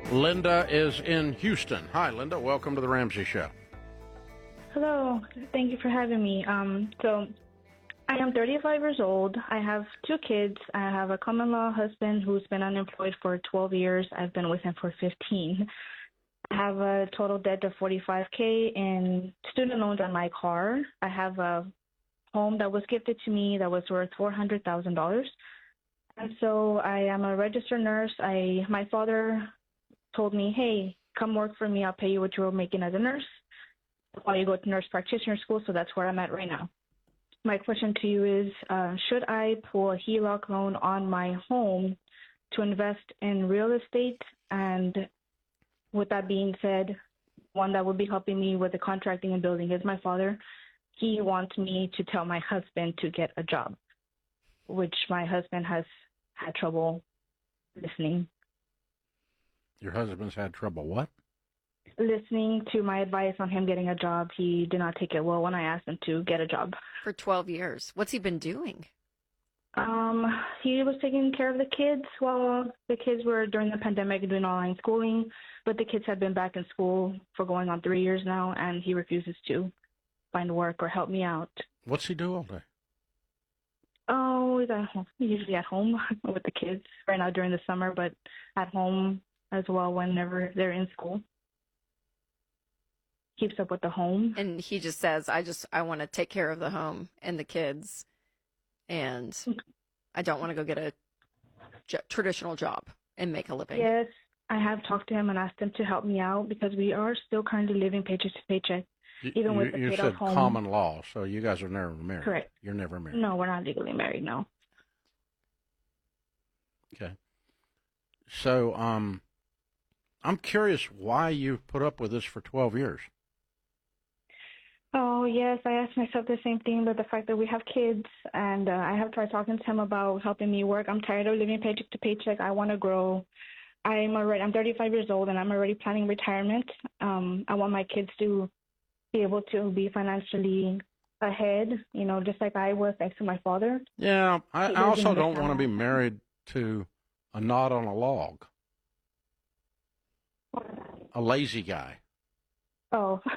Linda is in Houston. Hi, Linda. Welcome to the Ramsey Show. Hello. Thank you for having me. So I am 35 years old. I have two kids. I have a common law husband who's been unemployed for 12 years. I've been with him for 15. I have a total debt of $45K in student loans on my car. I have a home that was gifted to me that was worth $400,000. And so I am a registered nurse. My father told me, hey, come work for me. I'll pay you what you were making as a nurse while you go to nurse practitioner school. So that's where I'm at right now. My question to you is, should I pull a HELOC loan on my home to invest in real estate? And with that being said, one that would be helping me with the contracting and building is my father. He wants me to tell my husband to get a job, which my husband has had trouble listening. Your husband's had trouble what? Listening to my advice on him getting a job. He did not take it well when I asked him to get a job. For 12 years. What's he been doing? He was taking care of the kids while the kids were during the pandemic doing online schooling, but the kids have been back in school for going on 3 years now, and he refuses to find work or help me out. What's he do all day? Oh, he's at home. Usually at home with the kids right now during the summer, but at home as well whenever they're in school. Keeps up with the home. And he just says, I want to take care of the home and the kids, and I don't want to go get a traditional job and make a living. Yes, I have talked to him and asked him to help me out because we are still currently living paycheck to paycheck, even with the paid off home. You said common law, so you guys are never married. Correct. You're never married. No, we're not legally married, no. Okay. So, I'm curious why you've put up with this for 12 years. Oh, yes, I asked myself the same thing, but the fact that we have kids, and I have tried talking to him about helping me work. I'm tired of living paycheck to paycheck. I want to grow. I'm 35 years old, and I'm already planning retirement. I want my kids to be able to be financially ahead, just like I was thanks to my father. Yeah, I also don't want to be married to a knot on a log. A lazy guy. Oh.